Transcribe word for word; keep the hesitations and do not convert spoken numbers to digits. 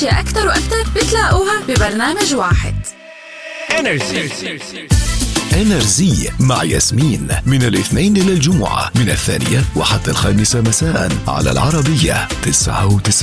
أكتر وأكتر بتلاقوها ببرنامج واحد. انرجي انرجي مع ياسمين من الاثنين إلى الجمعة من الثانية وحتى الخامسة مساء على العربية تسعة وتسعين.